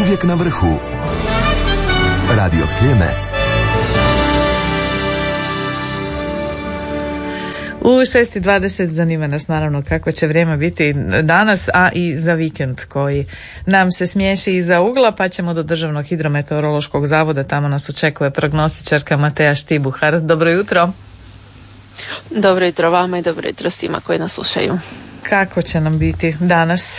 uvijek na vrhu. Radio Sljeme. U 6:20 zanima nas naravno kako će vrijeme biti danas, a i za vikend koji nam se smiješi iza ugla, pa ćemo do Državnog hidrometeorološkog zavoda, tamo nas očekuje prognostičarka Mateja Štibuhar. Dobro jutro. Dobro jutro vama i dobro jutro svima koji nas slušaju. Kako će nam biti danas?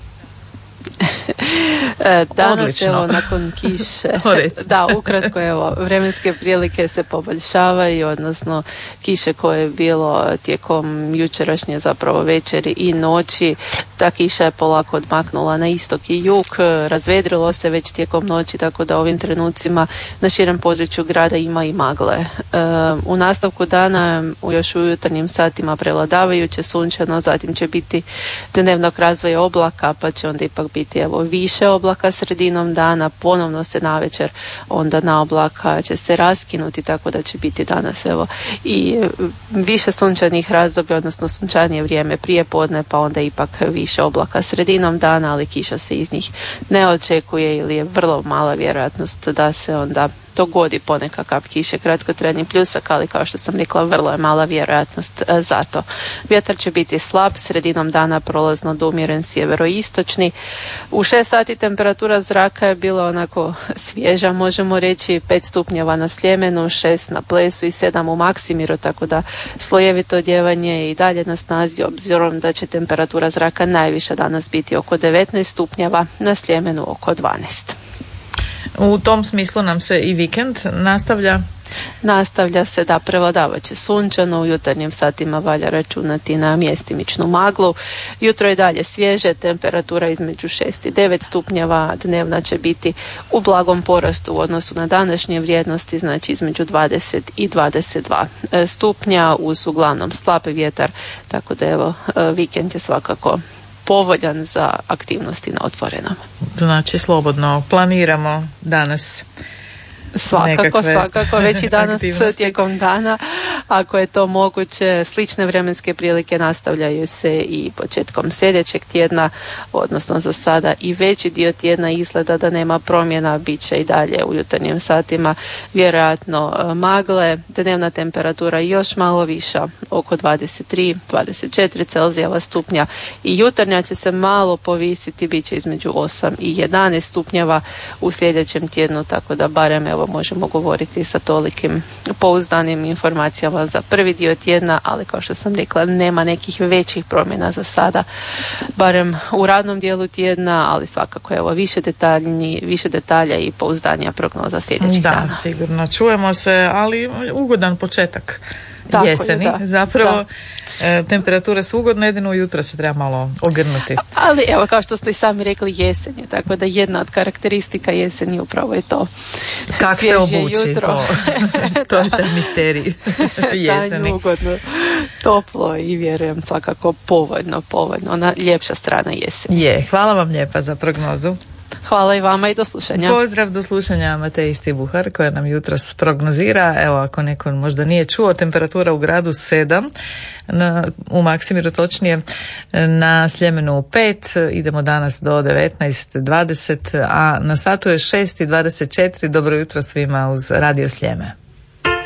Danas Odlično. evo nakon kiše da, ukratko evo, vremenske prilike se poboljšavaju, odnosno kiše koje je bilo tijekom jučerašnje zapravo večeri i noći, ta kiša je polako odmaknula na istok i jug, razvedrilo se već tijekom noći, tako da ovim trenucima na širem području grada ima i magle. U nastavku dana još u jutarnjim satima prevladavajuće sunčano, zatim će biti dnevnog razvoja oblaka, pa će onda ipak biti evo više oblaka sredinom dana, ponovno se navečer onda na oblaka će se raskinuti, tako da će biti danas evo i više sunčanih razdoblja, odnosno sunčanije vrijeme prije podne, pa onda ipak više oblaka sredinom dana, ali kiša se iz njih ne očekuje ili je vrlo mala vjerojatnost da se onda dogodi ponekad kap kiše kratkotrajni pljusak, ali kao što sam rekla vrlo je mala vjerojatnost za to. Vjetar će biti slab, sredinom dana prolazno do umjeren sjeveroistočni. U 6 sati temperatura zraka je bila onako svježa, možemo reći 5 stupnjeva na Sljemenu, 6 na Plesu i 7 u Maksimiru, tako da slojevito odjevanje je i dalje na snazi, obzirom da će temperatura zraka najviša danas biti oko 19 stupnjeva, na Sljemenu oko 12. U tom smislu nam se i vikend nastavlja. Nastavlja se da prevladavat će sunčano, u jutarnjim satima valja računati na mjestimičnu maglu. Jutro je dalje svježe, temperatura između 6 i 9 stupnjeva, dnevna će biti u blagom porastu u odnosu na današnje vrijednosti, znači između 20 i 22 stupnja, uz uglavnom slab vjetar, tako da evo vikend je svakako povoljan za aktivnosti na otvorenom. Znači slobodno planiramo danas. Svakako, već i danas tijekom dana, ako je to moguće. Slične vremenske prilike nastavljaju se i početkom sljedećeg tjedna, odnosno za sada i veći dio tjedna izgleda da nema promjena, bit će i dalje u jutarnjim satima vjerojatno magle, dnevna temperatura još malo viša, oko 23-24 Celzijeva stupnja, i jutarnja će se malo povisiti, bit će između 8 i 11 stupnjeva u sljedećem tjednu, tako da barem evo možemo govoriti sa tolikim pouzdanim informacijama za prvi dio tjedna, ali kao što sam rekla nema nekih većih promjena za sada, barem u radnom dijelu tjedna, ali svakako evo više detalja i pouzdanija prognoza sljedećih dana. Da, sigurno. Čujemo se, ali ugodan početak jeseni. Da, zapravo temperature su ugodne, jedino ujutro se treba malo ogrnuti. Ali evo, kao što ste i sami rekli, jesen je, tako da jedna od karakteristika jeseni upravo je to. Kako se obući, jutro. to je taj misterij jeseni. Da, ugodno, toplo i vjerujem svakako povoljno, ona ljepša strana jeseni. Hvala vam lijepa za prognozu. Hvala i vama i do slušanja. Pozdrav, do slušanja, Mateji Štibuhar koja nam jutros prognozira. Evo, ako neko možda nije čuo, temperatura u gradu 7, u Maksimiru točnije, na Sljemenu 5, idemo danas do 19:20, a na satu je 6:24. Dobro jutro svima uz Radio Sljeme.